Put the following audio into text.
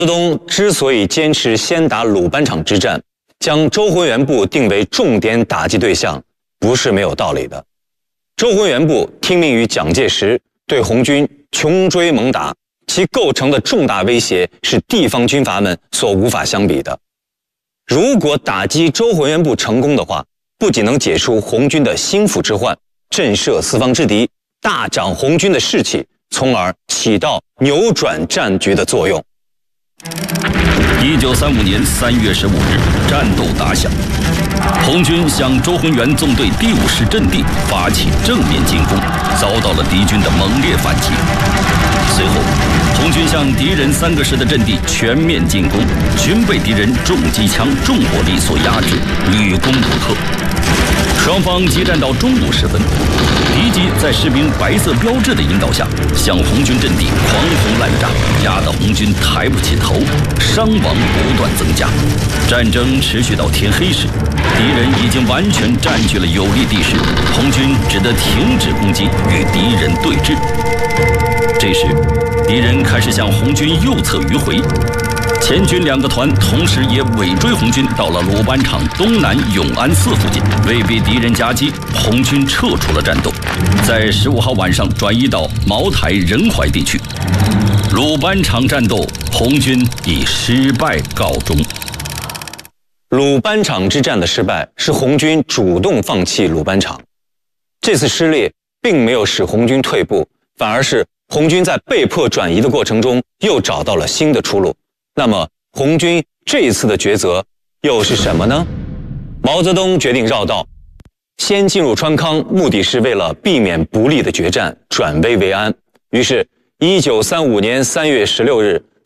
泽东之所以坚持先打鲁班场之战，将周浑元部定为重点打击对象，不是没有道理的。周浑元部听命于蒋介石，对红军穷追猛打，其构成的重大威胁是地方军阀们所无法相比的。如果打击周浑元部成功的话，不仅能解除红军的心腹之患，震慑四方之敌，大涨红军的士气，从而起到扭转战局的作用。 1935年3月15日，战斗打响，红军向周浑元纵队第5师阵地发起正面进攻，遭到了敌军的猛烈反击。随后，红军向敌人3个师的阵地全面进攻，均被敌人重机枪、重火力所压制，屡攻不克。双方激战到中午时分，敌机在士兵白色标志的引导下，向红军阵地狂轰滥炸，压得红军抬不起头，伤亡不断增加。战争持续到天黑时，敌人已经完全占据了有利地势，红军只得停止攻击，与敌人对峙。这时，敌人开始向红军右侧迂回。前军2个团同时也尾追红军到了鲁班场东南永安寺附近，为避敌人夹击，红军撤出了战斗，在15号晚上转移到茅台仁怀地区。鲁班场战斗，红军以失败告终。 鲁班场之战的失败是红军主动放弃鲁班场，这次失利并没有使红军退步，反而是红军在被迫转移的过程中又找到了新的出路。那么红军这一次的抉择又是什么呢？毛泽东决定绕道，先进入川康，目的是为了避免不利的决战，转危为安。于是1935年3月16日，